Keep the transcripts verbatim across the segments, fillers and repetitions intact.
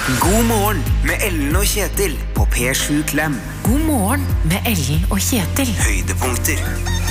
God morgen med Ellen og Kjetil på P sju Klem. God morgen med Ellen og Kjetil. Høydepunkter.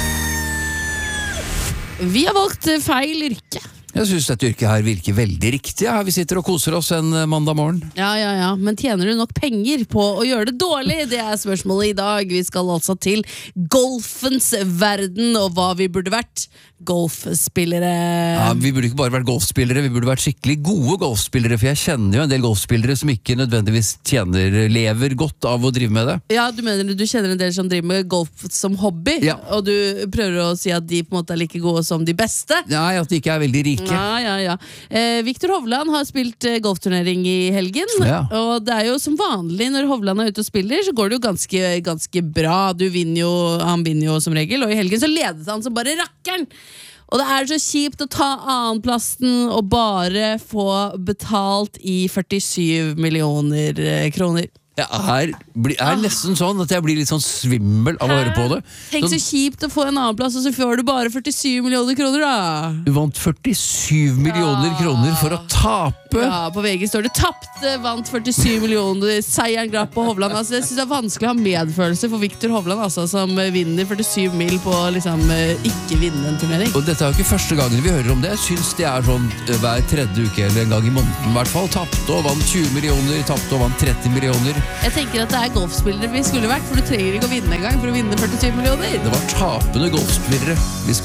Vi har valgt feil yrke. Jeg synes dette yrket her virker veldig riktig. Ja. Vi sitter og koser oss en mandag morgen. Ja, ja, ja, men tjener du nok penger på å gjøre det dårlig? Det er spørsmålet i dag. Vi skal altså til golfens verden og hva vi burde vært. Golfspillere. Ja, vi burde ikke bare vært golfspillere, vi burde vært skikkelig gode golfspillere, for jeg kjenner jo en del golfspillere som ikke nødvendigvis tjener, lever godt av å drive med det. Ja, du mener du kjenner en del som driver med golf som hobby, Ja. og du prøver å si at de på en måte er like gode som de beste. Nei, at de ikke er veldig rike. Ja, ja, ja. Eh, Victor Hovland har spilt eh, golfturnering i helgen, Ja. og det er jo som vanlig når Hovland er ute og spiller, så går det jo ganske, ganske bra. Du vinner jo, han vinner jo som regel, og i helgen så ledet han som bare rakkeren. Og det er så kjipt å ta annenplassen og bare få betalt i førtisju millioner eh, kroner. Jeg er, bli- er nesten sånn at jeg blir litt sånn svimmel av å høre på det. Tenk så Sånn, kjipt å få en annenplass, og så får du bare førtisju millioner kroner da. du vant førtisju millioner kroner for å tape. Ja, på V G står det tapte, vant førtisju millioner, seieren glapp på Hovland. Altså, jeg synes det er vanskelig å ha medfølelse for Victor Hovland, altså, som vinner førtisju mil på å liksom, ikke vinne en turnering. Og dette er jo ikke første gangen vi hører om det. Jeg synes det er sånn eh, hver tredje uke eller en gang i måneden i hvert fall. Tappte og vant tjue millioner, tappte og vant tretti millioner. Jeg tenker at det er golfspillere vi skulle vært, for du trenger ikke å vinne en gang for å vinne førtisju millioner. Det var tapende golfspillere vi